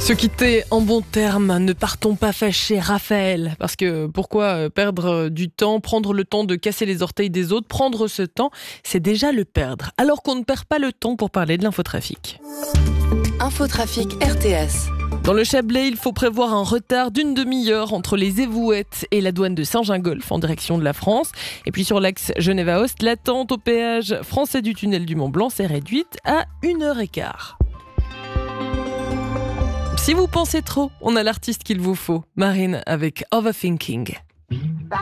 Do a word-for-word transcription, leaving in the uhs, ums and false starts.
Se quitter en bons termes, ne partons pas fâchés, Raphaël. Parce que pourquoi perdre du temps, prendre le temps de casser les orteils des autres, prendre ce temps, c'est déjà le perdre. Alors qu'on ne perd pas le temps pour parler de l'infotrafic. Infotrafic R T S. Dans le Chablais, il faut prévoir un retard d'une demi-heure entre les Évouettes et la douane de Saint-Gingolph en direction de la France. Et puis sur l'axe Genève-Aoste, l'attente au péage français du tunnel du Mont-Blanc s'est réduite à une heure et quart. Si vous pensez trop, on a l'artiste qu'il vous faut, Marine avec Overthinking.